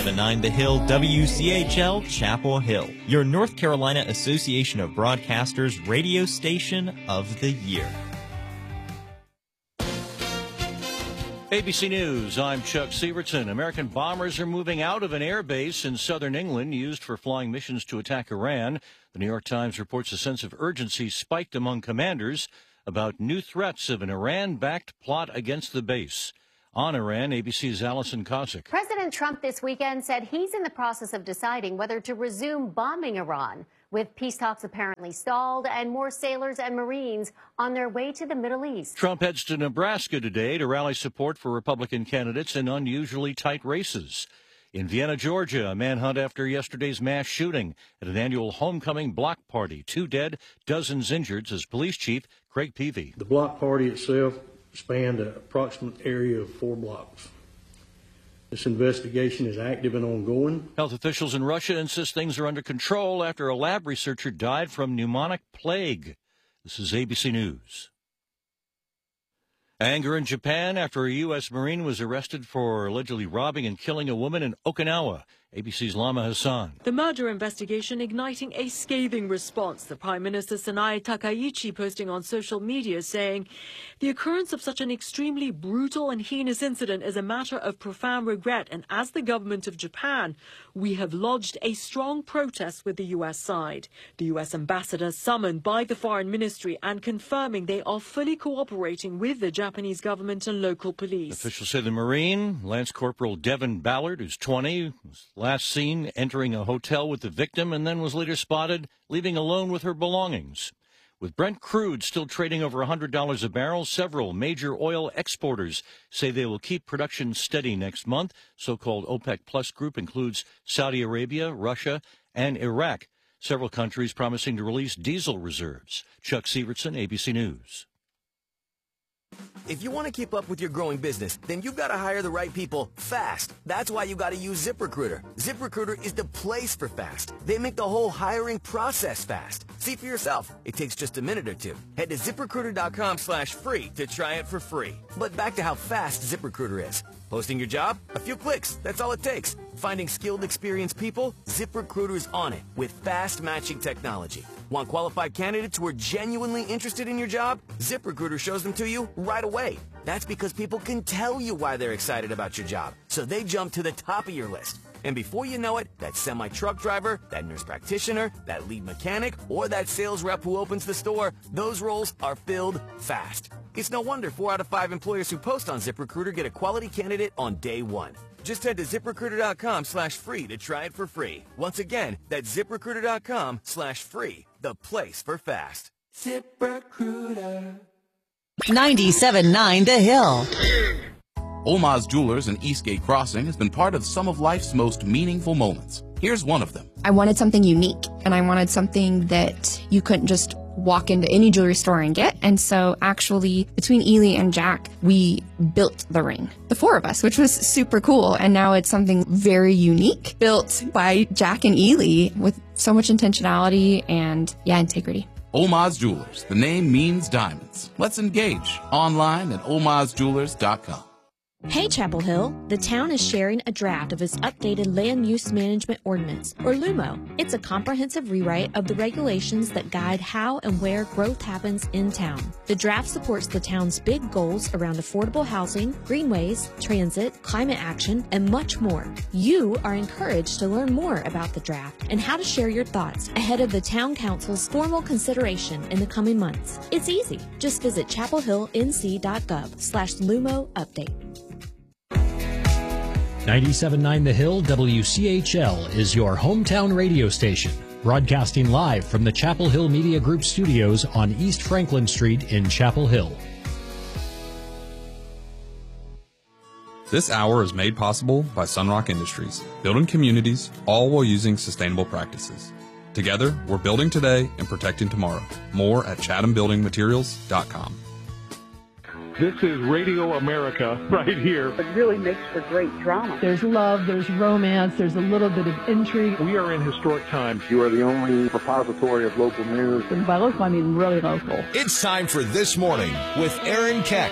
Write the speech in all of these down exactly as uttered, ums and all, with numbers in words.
ninety-seven point nine The Hill, W C H L, Chapel Hill, your North Carolina Association of Broadcasters radio station of the year. A B C News, I'm Chuck Sievertson. American bombers are moving out of an air base in southern England used for flying missions to attack Iran. The New York Times reports a sense of urgency spiked among commanders about new threats of an Iran-backed plot against the base. On Iran, A B C's Allison Kosick. President Trump this weekend said he's in the process of deciding whether to resume bombing Iran, with peace talks apparently stalled and more sailors and Marines on their way to the Middle East. Trump heads to Nebraska today to rally support for Republican candidates in unusually tight races. In Vienna, Georgia, a manhunt after yesterday's mass shooting at an annual homecoming block party. Two dead, dozens injured, says Police Chief Craig Peavy. The block party itself spanned an approximate area of four blocks. This investigation is active and ongoing. Health officials in Russia insist things are under control after a lab researcher died from pneumonic plague. This is A B C News. Anger in Japan after a U S Marine was arrested for allegedly robbing and killing a woman in Okinawa. A B C's Lama Hassan. The murder investigation igniting a scathing response. The Prime Minister Sanae Takaichi posting on social media saying, the occurrence of such an extremely brutal and heinous incident is a matter of profound regret, and as the government of Japan, we have lodged a strong protest with the U S side. The U S ambassador summoned by the Foreign Ministry and confirming they are fully cooperating with the Japanese government and local police. Officials say the Marine, Lance Corporal Devin Ballard, who's twenty, was last seen entering a hotel with the victim and then was later spotted leaving alone with her belongings. With Brent crude still trading over one hundred dollars a barrel, several major oil exporters say they will keep production steady next month. So-called OPEC Plus group includes Saudi Arabia, Russia, and Iraq. Several countries promising to release diesel reserves. Chuck Sievertson, A B C News. If you want to keep up with your growing business, then you've got to hire the right people fast. That's why you got to use ZipRecruiter. ZipRecruiter is the place for fast. They make the whole hiring process fast. See for yourself. It takes just a minute or two. Head to ZipRecruiter.com slash free to try it for free. But back to how fast ZipRecruiter is. Posting your job? A few clicks. That's all it takes. Finding skilled, experienced people? ZipRecruiter's on it with fast matching technology. Want qualified candidates who are genuinely interested in your job? ZipRecruiter shows them to you right away. That's because people can tell you why they're excited about your job, so they jump to the top of your list. And before you know it, that semi-truck driver, that nurse practitioner, that lead mechanic, or that sales rep who opens the store, those roles are filled fast. It's no wonder four out of five employers who post on ZipRecruiter get a quality candidate on day one. Just head to ZipRecruiter.com slash free to try it for free. Once again, that's ZipRecruiter.com slash free, the place for fast. ZipRecruiter. ninety-seven point nine The Hill. Olmaz Jewelers in Eastgate Crossing has been part of some of life's most meaningful moments. Here's one of them. I wanted something unique, and I wanted something that you couldn't just walk into any jewelry store and get. And so actually, between Ely and Jack, we built the ring, the four of us, which was super cool. And now it's something very unique, built by Jack and Ely with so much intentionality and, yeah, integrity. Olmaz Jewelers. The name means diamonds. Let's engage online at olmaz jewelers dot com. Hey, Chapel Hill. The town is sharing a draft of its updated Land Use Management Ordinance, or LUMO. It's a comprehensive rewrite of the regulations that guide how and where growth happens in town. The draft supports the town's big goals around affordable housing, greenways, transit, climate action, and much more. You are encouraged to learn more about the draft and how to share your thoughts ahead of the Town Council's formal consideration in the coming months. It's easy. Just visit chapel hill n c dot gov slash LUMO update. ninety-seven point nine The Hill, W C H L, is your hometown radio station, broadcasting live from the Chapel Hill Media Group studios on East Franklin Street in Chapel Hill. This hour is made possible by Sunrock Industries, building communities, all while using sustainable practices. Together, we're building today and protecting tomorrow. More at chatham building materials dot com. This is Radio America right here. It really makes for great drama. There's love, there's romance, there's a little bit of intrigue. We are in historic times. You are the only repository of local news. And by local, I mean really local. It's time for This Morning with Aaron Keck.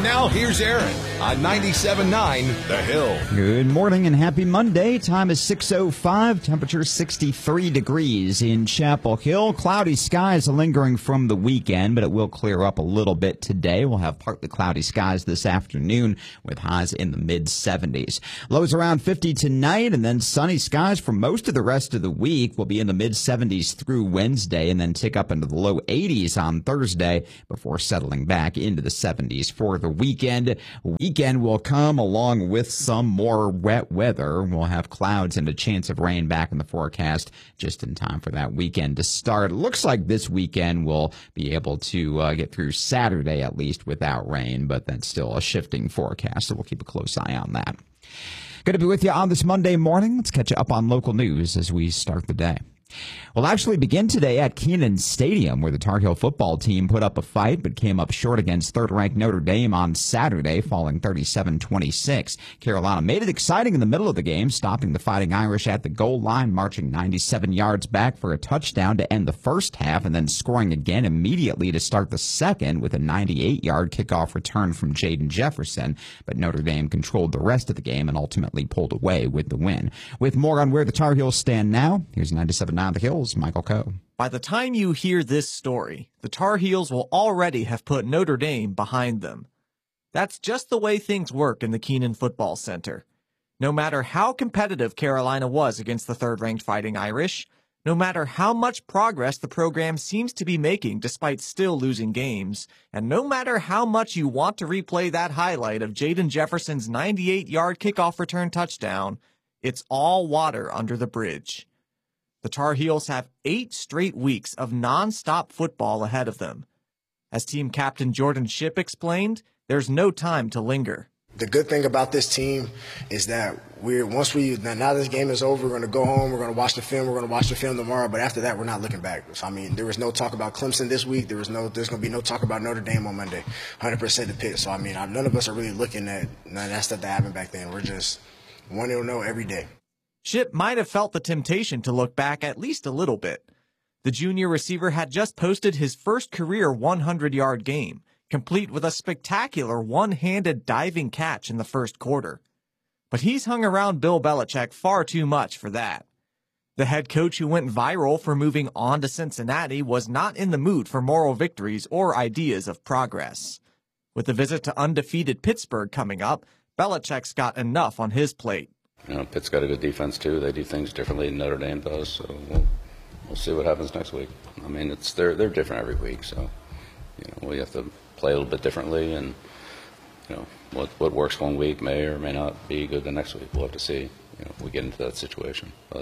now, here's Aaron on ninety-seven point nine The Hill. Good morning and happy Monday. Time is six oh five. Temperature sixty-three degrees in Chapel Hill. Cloudy skies lingering from the weekend, but it will clear up a little bit today. We'll have partly cloudy skies this afternoon with highs in the mid seventies. Lows around fifty tonight, and then sunny skies for most of the rest of the week. Will be in the mid seventies through Wednesday, and then tick up into the low eighties on Thursday before settling back into the seventies for the weekend. Weekend will come along with some more wet weather. We'll have clouds and a chance of rain back in the forecast just in time for that weekend to start. It looks like this weekend we'll be able to uh, get through Saturday at least without rain, but that's still a shifting forecast, so we'll keep a close eye on that. Good to be with you on this Monday morning. Let's catch you up on local news as we start the day. We'll actually begin today at Kenan Stadium, where the Tar Heel football team put up a fight but came up short against third-ranked Notre Dame on Saturday, falling thirty-seven twenty-six. Carolina made it exciting in the middle of the game, stopping the Fighting Irish at the goal line, marching ninety-seven yards back for a touchdown to end the first half, and then scoring again immediately to start the second with a ninety-eight yard kickoff return from Jaden Jefferson. But Notre Dame controlled the rest of the game and ultimately pulled away with the win. With more on where the Tar Heels stand now, here's ninety-seven point nine The Hills, Michael Coe. By the time you hear this story, the Tar Heels will already have put Notre Dame behind them. That's just the way things work in the Kenan Football Center. No matter how competitive Carolina was against the third-ranked Fighting Irish, no matter how much progress the program seems to be making despite still losing games, and no matter how much you want to replay that highlight of Jaden Jefferson's ninety-eight yard kickoff return touchdown, it's all water under the bridge. The Tar Heels have eight straight weeks of non-stop football ahead of them. As team captain Jordan Shipp explained, there's no time to linger. The good thing about this team is that we're once we now this game is over, we're going to go home, we're going to watch the film, we're going to watch the film tomorrow. But after that, we're not looking back. So, I mean, there was no talk about Clemson this week. There was no, there's going to be no talk about Notre Dame on Monday. one hundred percent the pick. So, I mean, none of us are really looking at none of that stuff that happened back then. We're just one to know every day. Shipp might have felt the temptation to look back at least a little bit. The junior receiver had just posted his first career one hundred yard game, complete with a spectacular one-handed diving catch in the first quarter. But he's hung around Bill Belichick far too much for that. The head coach who went viral for moving on to Cincinnati was not in the mood for moral victories or ideas of progress. With the visit to undefeated Pittsburgh coming up, Belichick's got enough on his plate. You know, Pitt's got a good defense too. They do things differently than Notre Dame does, so we'll we'll see what happens next week. I mean, it's they're they're different every week, so you know we have to play a little bit differently, and you know what what works one week may or may not be good the next week. We'll have to see. You know, if we get into that situation, but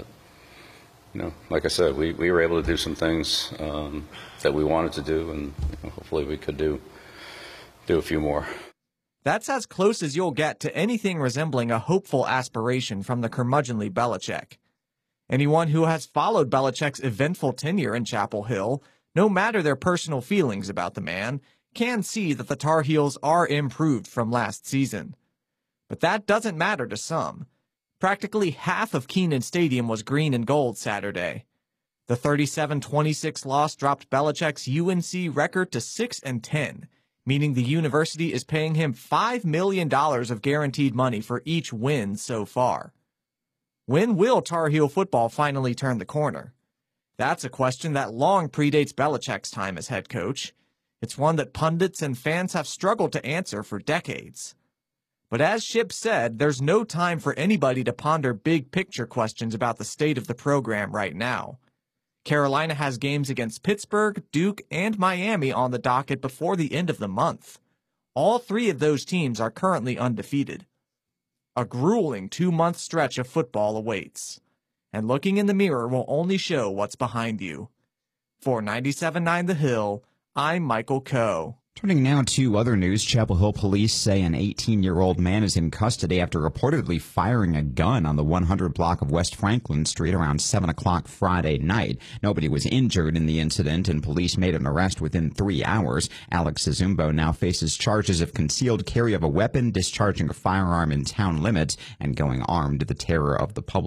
you know, like I said, we we were able to do some things um, that we wanted to do, and you know, hopefully we could do do a few more. That's as close as you'll get to anything resembling a hopeful aspiration from the curmudgeonly Belichick. Anyone who has followed Belichick's eventful tenure in Chapel Hill, no matter their personal feelings about the man, can see that the Tar Heels are improved from last season. But that doesn't matter to some. Practically half of Kenan Stadium was green and gold Saturday. The thirty-seven twenty-six loss dropped Belichick's U N C record to six and ten. Meaning the university is paying him five million dollars of guaranteed money for each win so far. When will Tar Heel football finally turn the corner? That's a question that long predates Belichick's time as head coach. It's one that pundits and fans have struggled to answer for decades. But as Shipp said, there's no time for anybody to ponder big-picture questions about the state of the program right now. Carolina has games against Pittsburgh, Duke, and Miami on the docket before the end of the month. All three of those teams are currently undefeated. A grueling two-month stretch of football awaits. And looking in the mirror will only show what's behind you. For ninety-seven point nine The Hill, I'm Michael Coe. Turning now to other news, Chapel Hill police say an eighteen-year-old man is in custody after reportedly firing a gun on the one hundred block of West Franklin Street around seven o'clock Friday night. Nobody was injured in the incident, and police made an arrest within three hours. Alex Zumbo now faces charges of concealed carry of a weapon, discharging a firearm in town limits, and going armed to the terror of the public.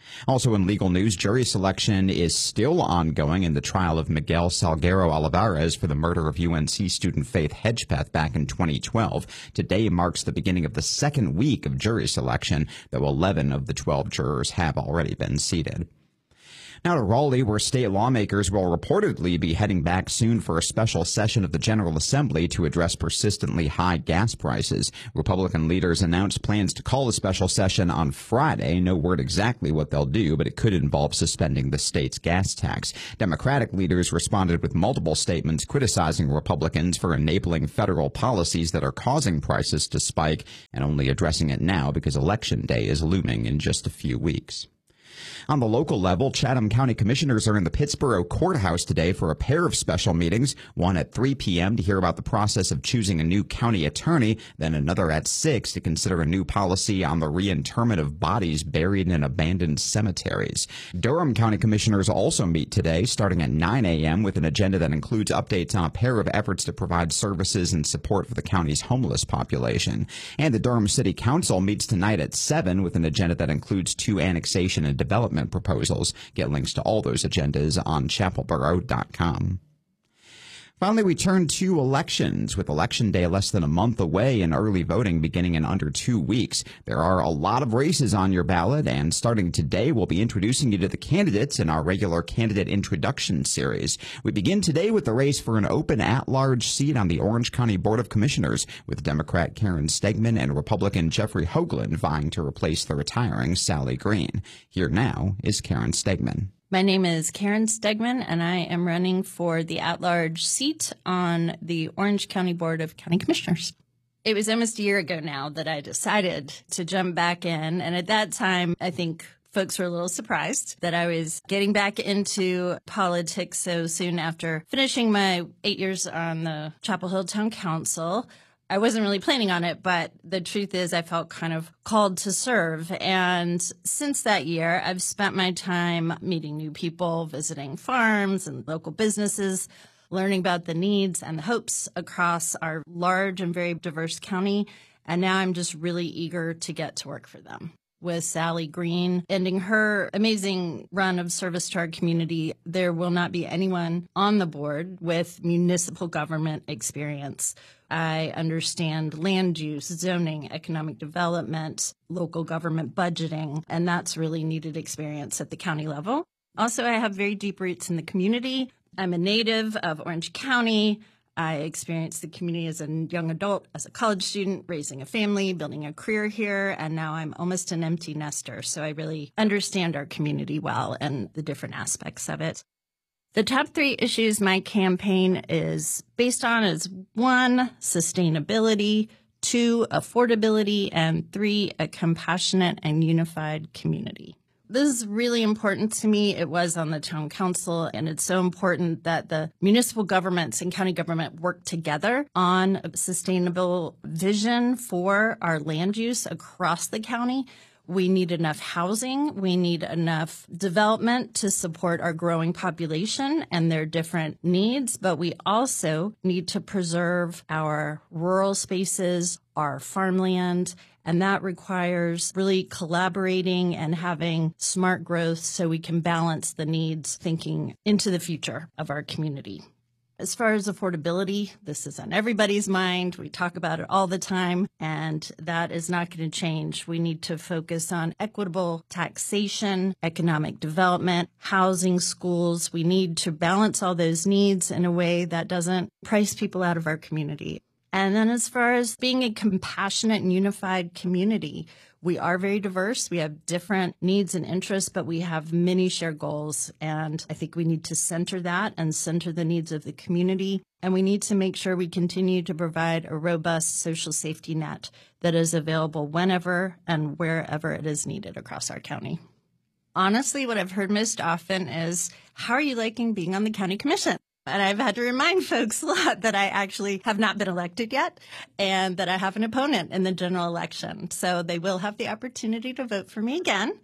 Also in legal news, jury selection is still ongoing in the trial of Miguel Salguero Olivares for the murder of U N C student Faith Hedgepeth back in twenty twelve. Today marks the beginning of the second week of jury selection, though eleven of the twelve jurors have already been seated. Now to Raleigh, where state lawmakers will reportedly be heading back soon for a special session of the General Assembly to address persistently high gas prices. Republican leaders announced plans to call a special session on Friday. No word exactly what they'll do, but it could involve suspending the state's gas tax. Democratic leaders responded with multiple statements criticizing Republicans for enabling federal policies that are causing prices to spike and only addressing it now because Election Day is looming in just a few weeks. On the local level, Chatham County Commissioners are in the Pittsboro Courthouse today for a pair of special meetings, one at three p.m. to hear about the process of choosing a new county attorney, then another at six to consider a new policy on the reinterment of bodies buried in abandoned cemeteries. Durham County Commissioners also meet today, starting at nine a.m. with an agenda that includes updates on a pair of efforts to provide services and support for the county's homeless population. And the Durham City Council meets tonight at seven with an agenda that includes two annexation and development proposals. Get links to all those agendas on chapel borough dot com. Finally, we turn to elections. With Election Day less than a month away and early voting beginning in under two weeks, there are a lot of races on your ballot, and starting today, we'll be introducing you to the candidates in our regular candidate introduction series. We begin today with the race for an open at-large seat on the Orange County Board of Commissioners, with Democrat Karen Stegman and Republican Jeffrey Hoagland vying to replace the retiring Sally Green. Here now is Karen Stegman. My name is Karen Stegman, and I am running for the at-large seat on the Orange County Board of County Commissioners. It was almost a year ago now that I decided to jump back in, and at that time, I think folks were a little surprised that I was getting back into politics so soon after finishing my eight years on the Chapel Hill Town Council. I wasn't really planning on it, but the truth is I felt kind of called to serve. And since that year, I've spent my time meeting new people, visiting farms and local businesses, learning about the needs and the hopes across our large and very diverse county. And now I'm just really eager to get to work for them. With Sally Green ending her amazing run of service to our community, there will not be anyone on the board with municipal government experience. I understand land use, zoning, economic development, local government budgeting, and that's really needed experience at the county level. Also, I have very deep roots in the community. I'm a native of Orange County. I experienced the community as a young adult, as a college student, raising a family, building a career here, and now I'm almost an empty nester. So I really understand our community well and the different aspects of it. The top three issues my campaign is based on is one, sustainability, two, affordability, and three, a compassionate and unified community. This is really important to me. It was on the town council, and it's so important that the municipal governments and county government work together on a sustainable vision for our land use across the county. We need enough housing. We need enough development to support our growing population and their different needs. But we also need to preserve our rural spaces, our farmland, and that requires really collaborating and having smart growth so we can balance the needs thinking into the future of our community. As far as affordability, this is on everybody's mind. We talk about it all the time, and that is not going to change. We need to focus on equitable taxation, economic development, housing, schools. We need to balance all those needs in a way that doesn't price people out of our community. And then as far as being a compassionate and unified community, we are very diverse. We have different needs and interests, but we have many shared goals. And I think we need to center that and center the needs of the community. And we need to make sure we continue to provide a robust social safety net that is available whenever and wherever it is needed across our county. Honestly, what I've heard most often is, how are you liking being on the county commission? And I've had to remind folks a lot that I actually have not been elected yet and that I have an opponent in the general election. So they will have the opportunity to vote for me again.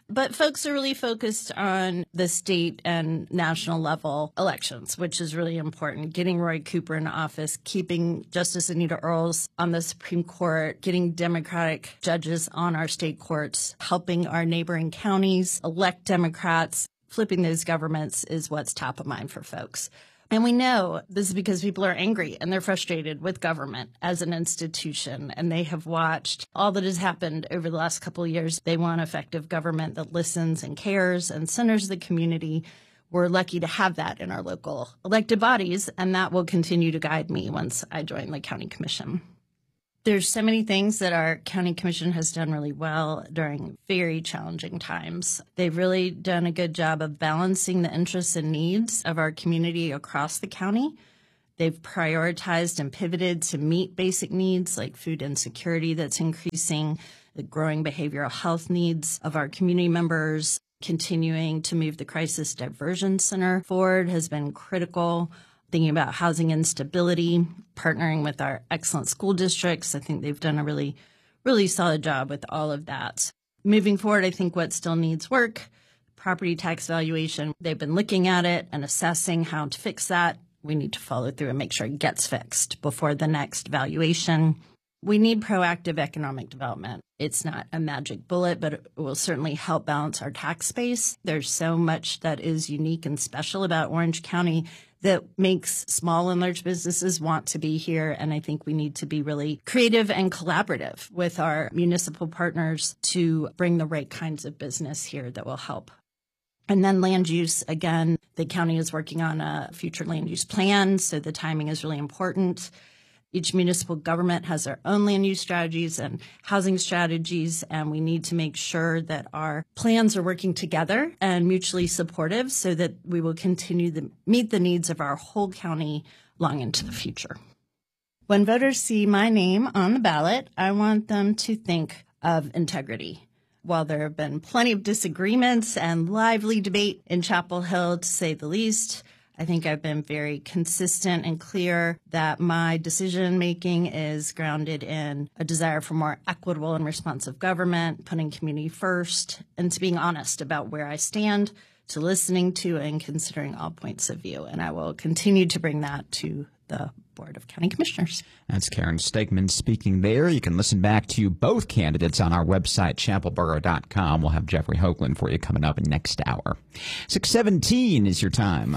But folks are really focused on the state and national level elections, which is really important. Getting Roy Cooper in office, keeping Justice Anita Earls on the Supreme Court, getting Democratic judges on our state courts, helping our neighboring counties elect Democrats, flipping those governments is what's top of mind for folks. And we know this is because people are angry and they're frustrated with government as an institution, and they have watched all that has happened over the last couple of years. They want effective government that listens and cares and centers the community. We're lucky to have that in our local elected bodies, and that will continue to guide me once I join the county commission. There's so many things that our county commission has done really well during very challenging times. They've really done a good job of balancing the interests and needs of our community across the county. They've prioritized and pivoted to meet basic needs like food insecurity that's increasing, the growing behavioral health needs of our community members. Continuing to move the Crisis Diversion Center forward has been critical. Thinking about housing instability, partnering with our excellent school districts. I think they've done a really, really solid job with all of that. Moving forward, I think what still needs work, property tax valuation. They've been looking at it and assessing how to fix that. We need to follow through and make sure it gets fixed before the next valuation. We need proactive economic development. It's not a magic bullet, but it will certainly help balance our tax base. There's so much that is unique and special about Orange County that makes small and large businesses want to be here. And I think we need to be really creative and collaborative with our municipal partners to bring the right kinds of business here that will help. And then land use, again, the county is working on a future land use plan, so the timing is really important. Each municipal government has their own land use strategies and housing strategies, and we need to make sure that our plans are working together and mutually supportive so that we will continue to meet the needs of our whole county long into the future. When voters see my name on the ballot, I want them to think of integrity. While there have been plenty of disagreements and lively debate in Chapel Hill, to say the least, I think I've been very consistent and clear that my decision-making is grounded in a desire for more equitable and responsive government, putting community first, and to being honest about where I stand, to listening to and considering all points of view. And I will continue to bring that to the Board of County Commissioners. That's Karen Stegman speaking there. You can listen back to both candidates on our website, chapel borough dot com. We'll have Jeffrey Hoagland for you coming up in next hour. six seventeen is your time.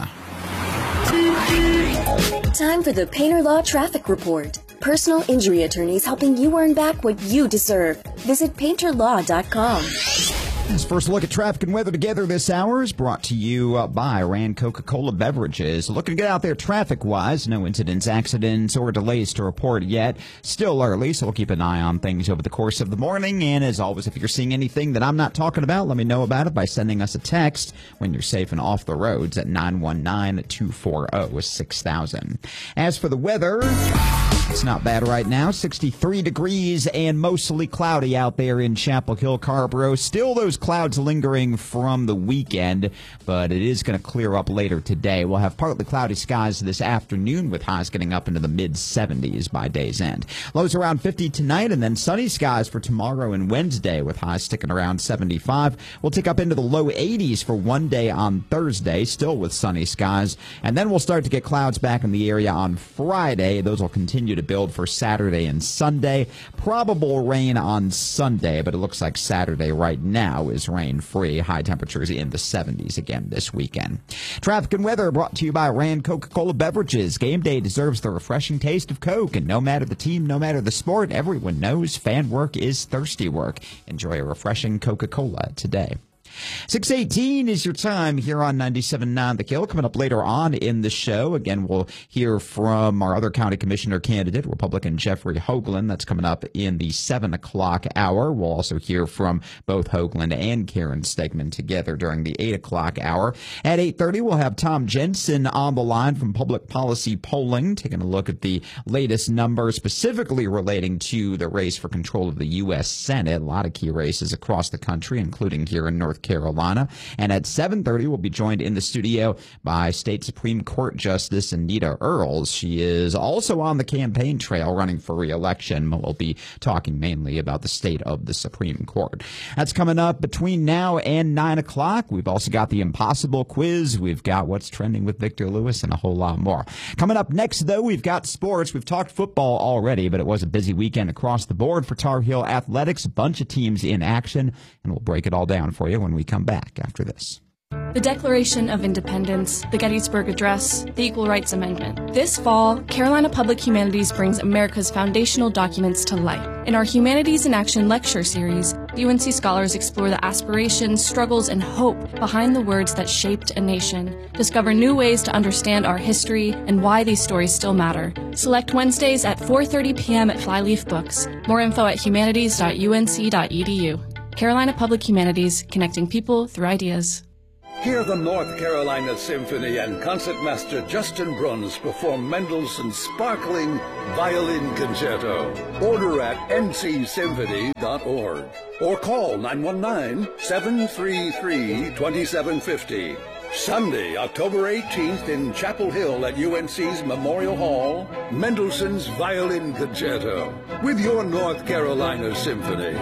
Time for the Painter Law Traffic Report. Personal injury attorneys helping you earn back what you deserve. Visit painter law dot com. This first look at traffic and weather together this hour is brought to you uh, by Rand Coca-Cola Beverages. Looking to get out there traffic-wise. No incidents, accidents, or delays to report yet. Still early, so we'll keep an eye on things over the course of the morning. And as always, if you're seeing anything that I'm not talking about, let me know about it by sending us a text when you're safe and off the roads at nine one nine, two four zero, six thousand. As for the weather, it's not bad right now. sixty-three degrees and mostly cloudy out there in Chapel Hill, Carrboro. Still those clouds lingering from the weekend, but it is going to clear up later today. We'll have partly cloudy skies this afternoon with highs getting up into the mid seventies by day's end. Lows around fifty tonight, and then sunny skies for tomorrow and Wednesday with highs sticking around seventy-five. We'll tick up into the low eighties for one day on Thursday, still with sunny skies, and then we'll start to get clouds back in the area on Friday. Those will continue to build for Saturday and Sunday. Probable rain on Sunday, but it looks like Saturday right now is rain-free. High temperatures in the seventies again this weekend. Traffic and weather brought to you by Rand Coca-Cola Beverages. Game day deserves the refreshing taste of Coke, and no matter the team, no matter the sport, everyone knows fan work is thirsty work. Enjoy a refreshing Coca-Cola today. six eighteen is your time here on ninety-seven point nine The Hill. Coming up later on in the show, again, we'll hear from our other county commissioner candidate, Republican Jeffrey Hoagland. That's coming up in the seven o'clock hour. We'll also hear from both Hoagland and Karen Stegman together during the eight o'clock hour. At eight thirty, we'll have Tom Jensen on the line from Public Policy Polling, taking a look at the latest numbers specifically relating to the race for control of the U S Senate. A lot of key races across the country, including here in North North Carolina. And at seven thirty, we'll be joined in the studio by State Supreme Court Justice Anita Earls. She is also on the campaign trail running for re-election. We'll be talking mainly about the state of the Supreme Court. That's coming up between now and nine o'clock. We've also got the Impossible Quiz. We've got what's trending with Victor Lewis and a whole lot more. Coming up next, though, we've got sports. We've talked football already, but it was a busy weekend across the board for Tar Heel Athletics. A bunch of teams in action, and we'll break it all down for you when we come back after this. The Declaration of Independence, the Gettysburg Address, the Equal Rights Amendment. This fall, Carolina Public Humanities brings America's foundational documents to life. In our Humanities in Action lecture series, U N C scholars explore the aspirations, struggles, and hope behind the words that shaped a nation. Discover new ways to understand our history and why these stories still matter. Select Wednesdays at four thirty p.m. at Flyleaf Books. More info at humanities dot u n c dot e d u. Carolina Public Humanities, connecting people through ideas. Hear the North Carolina Symphony and Concertmaster Justin Bruns perform Mendelssohn's sparkling Violin Concerto. Order at n c symphony dot org or call nine one nine, seven three three, two seven five zero. Sunday, October eighteenth in Chapel Hill at U N C's Memorial Hall, Mendelssohn's Violin Concerto with your North Carolina Symphony.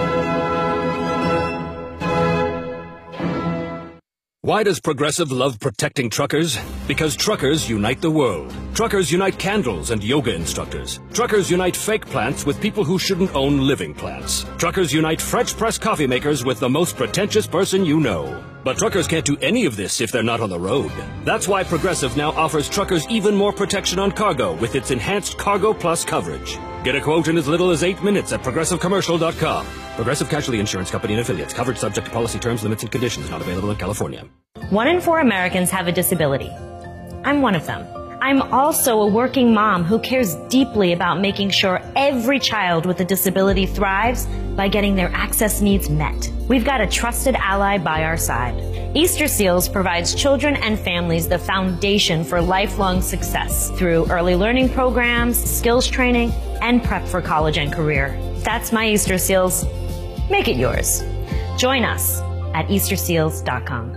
Why does Progressive love protecting truckers? Because truckers unite the world. Truckers unite candles and yoga instructors. Truckers unite fake plants with people who shouldn't own living plants. Truckers unite French press coffee makers with the most pretentious person you know. But truckers can't do any of this if they're not on the road. That's why Progressive now offers truckers even more protection on cargo with its enhanced Cargo Plus coverage. Get a quote in as little as eight minutes at progressive commercial dot com. Progressive Casualty Insurance Company and Affiliates. Coverage subject to policy terms, limits, and conditions. Not available in California. One in four Americans have a disability. I'm one of them. I'm also a working mom who cares deeply about making sure every child with a disability thrives by getting their access needs met. We've got a trusted ally by our side. Easter Seals provides children and families the foundation for lifelong success through early learning programs, skills training, and prep for college and career. That's my Easter Seals. Make it yours. Join us at easter seals dot com.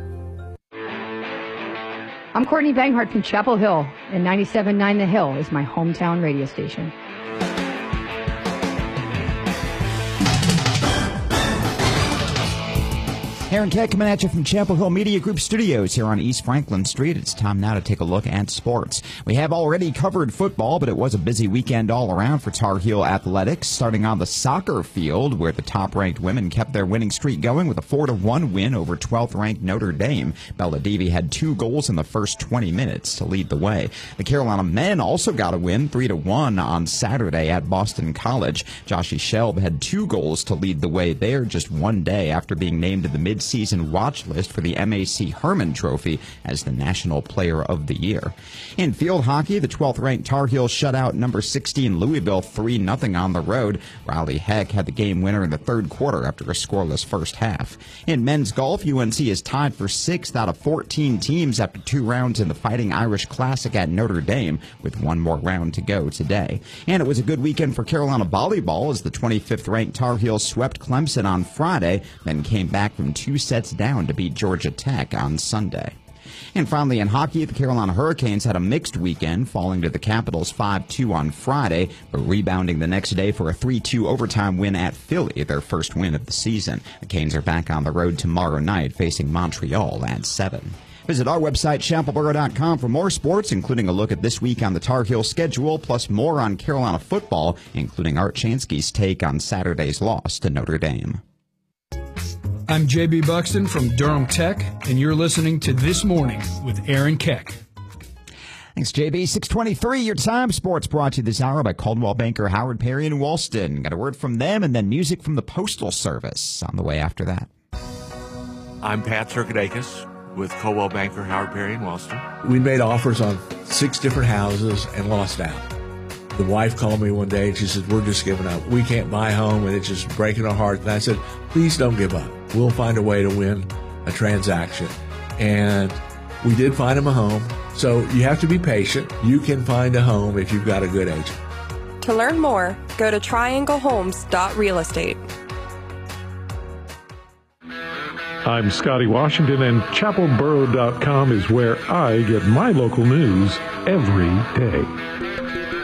I'm Courtney Banghart from Chapel Hill, and ninety-seven point nine The Hill is my hometown radio station. Aaron Keck coming at you from Chapel Hill Media Group Studios here on East Franklin Street. It's time now to take a look at sports. We have already covered football, but it was a busy weekend all around for Tar Heel Athletics, starting on the soccer field, where the top-ranked women kept their winning streak going with a four to one win over twelfth-ranked Notre Dame. Bella Devi had two goals in the first twenty minutes to lead the way. The Carolina men also got a win, three to one on Saturday at Boston College. Joshie Shelb had two goals to lead the way there just one day after being named to the mid-season watch list for the M A C Herman Trophy as the National Player of the Year. In field hockey, the twelfth-ranked Tar Heels shut out number sixteen Louisville three nothing on the road. Riley Heck had the game winner in the third quarter after a scoreless first half. In men's golf, U N C is tied for sixth out of fourteen teams after two rounds in the Fighting Irish Classic at Notre Dame, with one more round to go today. And it was a good weekend for Carolina volleyball as the twenty-fifth-ranked Tar Heels swept Clemson on Friday, then came back from two sets down to beat Georgia Tech on Sunday. And finally, in hockey, the Carolina Hurricanes had a mixed weekend, falling to the Capitals five two on Friday, but rebounding the next day for a three two overtime win at Philly, their first win of the season. The Canes are back on the road tomorrow night, facing Montreal at seven. Visit our website, chapel borough dot com, for more sports, including a look at this week on the Tar Heel schedule, plus more on Carolina football, including Art Chansky's take on Saturday's loss to Notre Dame. I'm J B Buxton from Durham Tech, and you're listening to This Morning with Aaron Keck. Thanks, J B. six twenty-three, your time. Sports brought to you this hour by Coldwell Banker, Howard Perry, and Walston. Got a word from them, and then music from the Postal Service on the way after that. I'm Pat Circadakis with Coldwell Banker, Howard Perry, and Walston. We made offers on six different houses and lost out. The wife called me one day and she said, we're just giving up. We can't buy a home and it's just breaking our heart. And I said, please don't give up. We'll find a way to win a transaction. And we did find him a home. So you have to be patient. You can find a home if you've got a good agent. To learn more, go to triangle homes dot real estate. I'm Scotty Washington, and chapel borough dot com is where I get my local news every day.